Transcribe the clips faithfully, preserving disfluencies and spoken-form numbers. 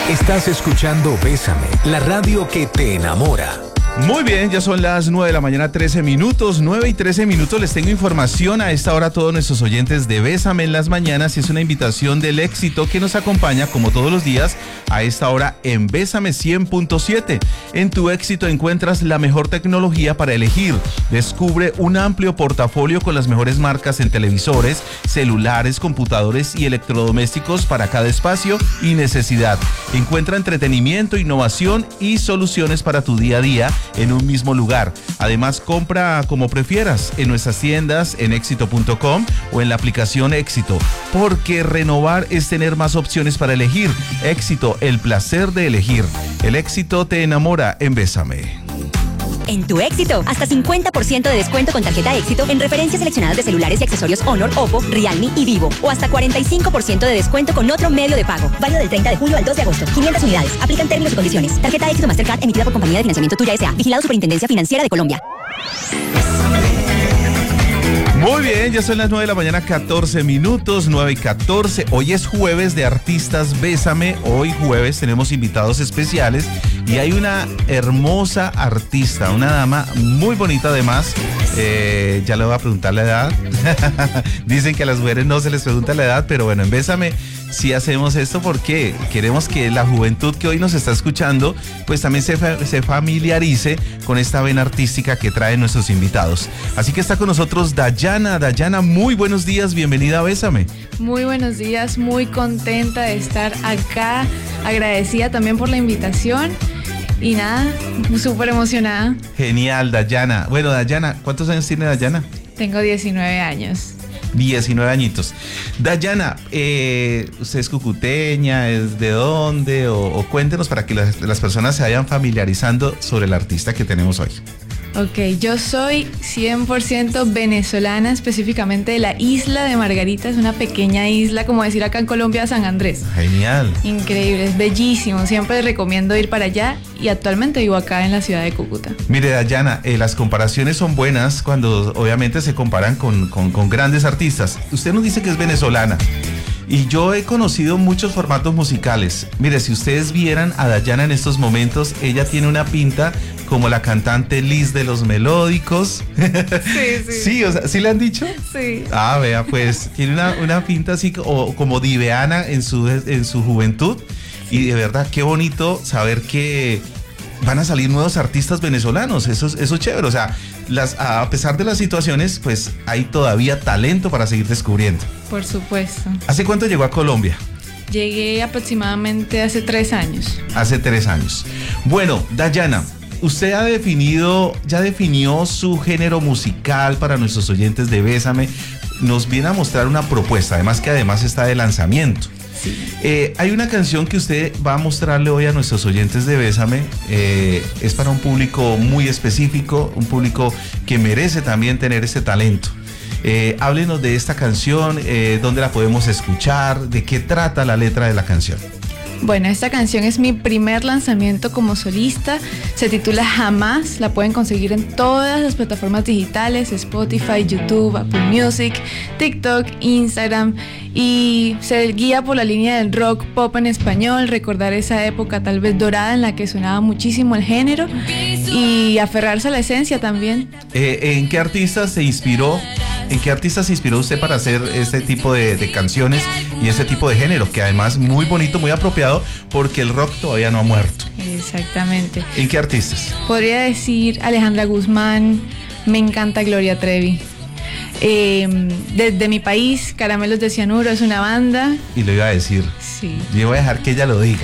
Estás escuchando Bésame, la radio que te enamora. Muy bien, ya son las nueve de la mañana, trece minutos, nueve y trece minutos. Les tengo información a esta hora a todos nuestros oyentes de Bésame en las mañanas, y es una invitación del éxito que nos acompaña como todos los días a esta hora en Bésame cien punto siete. En tu éxito encuentras la mejor tecnología para elegir. Descubre un amplio portafolio con las mejores marcas en televisores, celulares, computadores y electrodomésticos para cada espacio y necesidad. Encuentra entretenimiento, innovación y soluciones para tu día a día en un mismo lugar. Además, compra como prefieras en nuestras tiendas, en éxito punto com o en la aplicación Éxito, porque renovar es tener más opciones para elegir. Éxito, el placer de elegir. El éxito te enamora en Bésame. En tu éxito, hasta cincuenta por ciento de descuento con tarjeta éxito en referencias seleccionadas de celulares y accesorios Honor, Oppo, Realme y Vivo. O hasta cuarenta y cinco por ciento de descuento con otro medio de pago. Válido del treinta de julio al dos de agosto. quinientas unidades. Aplican términos y condiciones. Tarjeta éxito Mastercard emitida por Compañía de Financiamiento Tuya S A. Vigilado Superintendencia Financiera de Colombia. Muy bien, ya son las nueve de la mañana, catorce minutos, nueve y catorce. Hoy es jueves de Artistas Bésame. Hoy jueves tenemos invitados especiales y hay una hermosa artista, una dama muy bonita además. Eh, ya le voy a preguntar la edad. Dicen que a las mujeres no se les pregunta la edad, pero bueno, en Bésame sí hacemos esto porque queremos que la juventud que hoy nos está escuchando pues también se, fa- se familiarice con esta vena artística que traen nuestros invitados. Así que está con nosotros Dayana. Dayana, muy buenos días, bienvenida a Bésame. Muy buenos días, muy contenta de estar acá, agradecida también por la invitación y nada, súper emocionada. Genial, Dayana. Bueno, Dayana, ¿cuántos años tiene Dayana? Tengo diecinueve años. diecinueve añitos. Dayana, eh, ¿usted es cucuteña? ¿Es de dónde? O, o cuéntenos para que las, las personas se vayan familiarizando sobre el artista que tenemos hoy. Ok, yo soy cien por ciento venezolana, específicamente de la isla de Margarita. Es una pequeña isla, como decir acá en Colombia, San Andrés. Genial. Increíble, es bellísimo. Siempre recomiendo ir para allá y actualmente vivo acá en la ciudad de Cúcuta. Mire, Dayana, eh, las comparaciones son buenas cuando obviamente se comparan con, con, con grandes artistas. Usted nos dice que es venezolana. Y yo he conocido muchos formatos musicales. Mire, si ustedes vieran a Dayana en estos momentos, ella tiene una pinta como la cantante Liz de los Melódicos. Sí, sí. Sí, o sea, ¿sí le han dicho? Sí. Ah, vea, pues tiene una, una pinta así o, como Diveana en su, en su juventud. Y de verdad, qué bonito saber que van a salir nuevos artistas venezolanos. Eso, eso es chévere. O sea, las, a pesar de las situaciones, pues hay todavía talento para seguir descubriendo. Por supuesto. ¿Hace cuánto llegó a Colombia? Llegué aproximadamente hace tres años. Hace tres años. Bueno, Dayana, usted ha definido, ya definió su género musical para nuestros oyentes de Bésame. Nos viene a mostrar una propuesta, además que además está de lanzamiento. Sí. Eh, hay una canción que usted va a mostrarle hoy a nuestros oyentes de Bésame. Eh, es para un público muy específico, un público que merece también tener ese talento. Eh, háblenos de esta canción, eh, dónde la podemos escuchar, de qué trata la letra de la canción. Bueno, esta canción es mi primer lanzamiento como solista, se titula Jamás, la pueden conseguir en todas las plataformas digitales, Spotify, YouTube, Apple Music, TikTok, Instagram, y se guía por la línea del rock pop en español, recordar esa época tal vez dorada en la que sonaba muchísimo el género y aferrarse a la esencia también. Eh, ¿En qué artista se inspiró? ¿En qué artista se inspiró usted para hacer este tipo de, de canciones y ese tipo de género? Que además muy bonito, muy apropiado, porque el rock todavía no ha muerto. Exactamente. ¿En qué artistas? Podría decir Alejandra Guzmán, me encanta Gloria Trevi. Eh, desde mi país, Caramelos de Cianuro es una banda. Y lo iba a decir. Sí. Yo voy a dejar que ella lo diga.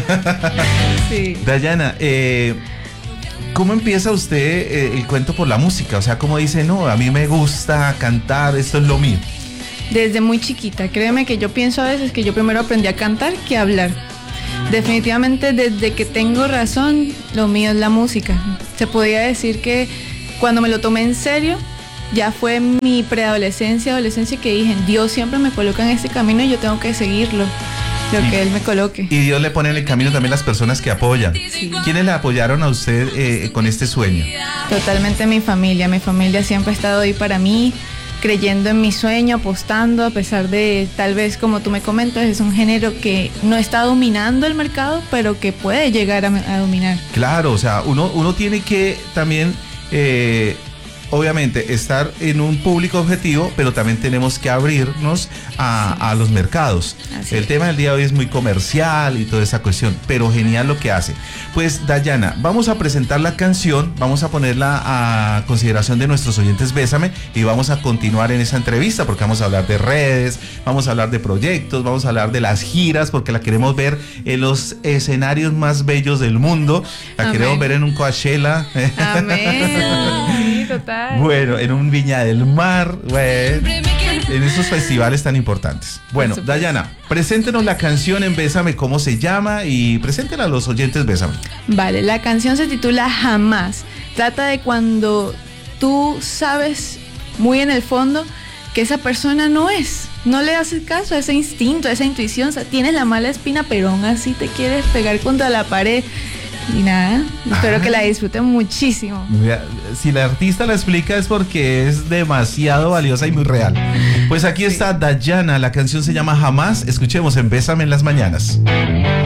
Sí. Dayana, eh... ¿cómo empieza usted eh, el cuento por la música? O sea, ¿cómo dice, no, a mí me gusta cantar, esto es lo mío? Desde muy chiquita, créeme que yo pienso a veces que yo primero aprendí a cantar que a hablar. Definitivamente desde que tengo razón, lo mío es la música. Se podría decir que cuando me lo tomé en serio, ya fue mi preadolescencia, adolescencia, que dije, Dios siempre me coloca en este camino y yo tengo que seguirlo. Lo que él me coloque. Y Dios le pone en el camino también las personas que apoyan. Sí. ¿Quiénes le apoyaron a usted eh, con este sueño? Totalmente mi familia. Mi familia siempre ha estado ahí para mí. creyendo en mi sueño, apostando, a pesar de, tal vez, como tú me comentas, es un género que no está dominando el mercado, pero que puede llegar a, a dominar. Claro, o sea, uno, uno tiene que también... Eh, obviamente estar en un público objetivo, pero también tenemos que abrirnos a, sí. a los mercados. Así el es. Tema del día de hoy es muy comercial y toda esa cuestión, pero genial lo que hace. Pues Dayana, vamos a presentar la canción, vamos a ponerla a consideración de nuestros oyentes Bésame y vamos a continuar en esa entrevista porque vamos a hablar de redes, vamos a hablar de proyectos, vamos a hablar de las giras porque la queremos ver en los escenarios más bellos del mundo, la Amén. Queremos ver en un Coachella. Amén. Total. Bueno, en un Viña del Mar, bueno, en esos festivales tan importantes. Bueno, Dayana, preséntenos la canción en Bésame, cómo se llama y preséntela a los oyentes Bésame. Vale, la canción se titula Jamás. Trata de cuando tú sabes muy en el fondo que esa persona no es. No le haces caso a ese instinto, a esa intuición. O sea, tienes la mala espina, pero aún así te quieres pegar contra la pared. Y nada, espero ah. que la disfruten muchísimo. Mira, si la artista la explica es porque es demasiado valiosa y muy real. Pues aquí sí. está Dayana, la canción se llama Jamás. Escuchemos en Bésame en las mañanas.